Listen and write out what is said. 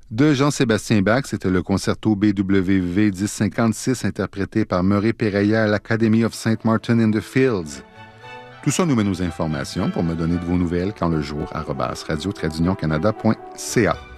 De Jean-Sébastien Bach, c'était le concerto BWV 1056 interprété par Murray Pereira à l'Academy of St. Martin in the Fields. Tout ça nous mène aux informations pour me donner de vos nouvelles quand le jour @radio-canada.ca.